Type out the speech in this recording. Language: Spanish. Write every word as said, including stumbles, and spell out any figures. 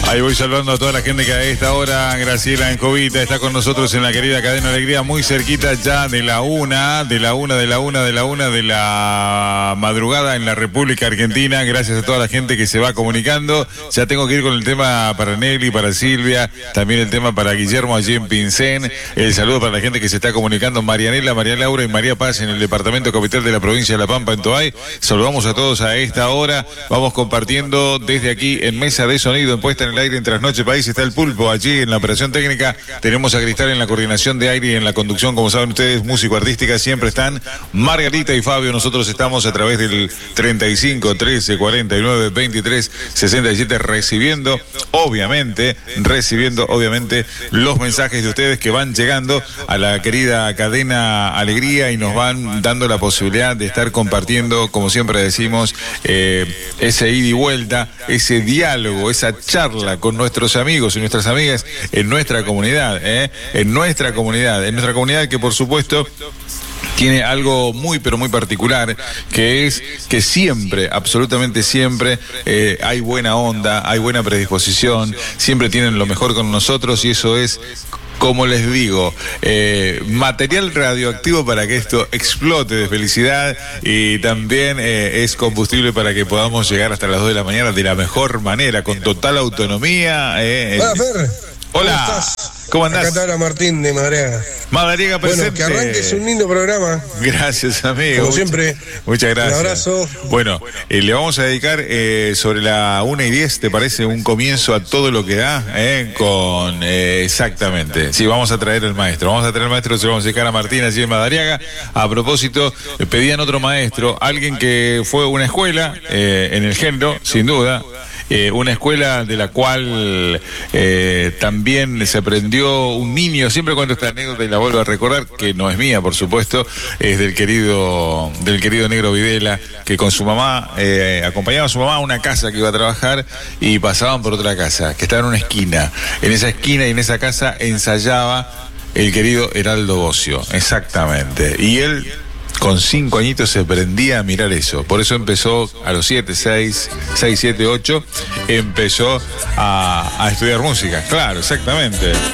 Ahí voy saludando a toda la gente que a esta hora, Graciela en Jovita, está con nosotros en la querida Cadena Alegría, muy cerquita ya de la una, de la una, de la una, de la una de la madrugada en la República Argentina. Gracias a toda la gente que se va comunicando. Ya tengo que ir con el tema para Nelly, para Silvia, también el tema para Guillermo allí en Pincén. El saludo para la gente que se está comunicando, Marianela, María Laura y María Paz en el departamento capital de la provincia de La Pampa, en Toay. Saludamos a todos a esta hora. Vamos compartiendo desde aquí en Mesa de Sonido, en puesta en el aire en Trasnoche País. Está el Pulpo allí en la operación técnica. Tenemos a Cristal en la coordinación de aire y en la conducción, como saben ustedes, músico-artística. Siempre están Margarita y Fabio. Nosotros estamos a través del treinta y cinco, trece, cuarenta y nueve, veintitrés, sesenta y siete recibiendo, obviamente, recibiendo, obviamente, los mensajes de ustedes que van llegando a la querida Cadena Alegría y nos van dando la posibilidad de estar compartiendo, como siempre decimos, eh, ese ida y vuelta, ese diálogo, esa charla con nuestros amigos y nuestras amigas en nuestra comunidad, ¿eh? en nuestra comunidad, en nuestra comunidad que por supuesto tiene algo muy pero muy particular, que es que siempre, absolutamente siempre, eh, hay buena onda, hay buena predisposición, siempre tienen lo mejor con nosotros y eso es, como les digo, eh, material radioactivo para que esto explote de felicidad y también eh, es combustible para que podamos llegar hasta las dos de la mañana de la mejor manera, con total autonomía. Eh, Hola, Fer. Hola. ¿Cómo estás? ¿Cómo andás? Acá te habla Martín de Madariaga. Madariaga presente. Bueno, que arranques un lindo programa. Gracias, amigo. Como Mucha, siempre. Muchas gracias. Un abrazo. Bueno, eh, le vamos a dedicar eh, sobre la una y diez, ¿te parece? Un comienzo a todo lo que da, eh, con eh, exactamente. Sí, vamos a traer el maestro. Vamos a traer el maestro, se lo vamos a dedicar a Martín allí en Madariaga. A propósito, eh, pedían otro maestro, alguien que fue una escuela eh, en el género, sin duda. Eh, una escuela de la cual eh, también se aprendió un niño. Siempre cuento esta anécdota y la vuelvo a recordar, que no es mía, por supuesto, es del querido del querido Negro Videla, que con su mamá eh, acompañaba a su mamá a una casa que iba a trabajar y pasaban por otra casa, que estaba en una esquina. En esa esquina y en esa casa ensayaba el querido Heraldo Bocio, exactamente. Y él, con cinco añitos, se prendía a mirar eso. Por eso empezó a los siete, seis, seis, siete, ocho, empezó a, a estudiar música. Claro, exactamente.